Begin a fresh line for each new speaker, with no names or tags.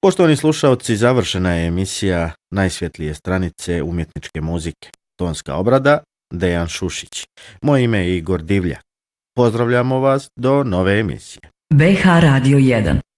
Poštovani slušalci, završena je emisija Najsvjetlije stranice umjetničke muzike. Tonska obrada Dejan Šušić. Moje ime je Igor Divljak. Pozdravljamo vas do nove emisije.
BH Radio 1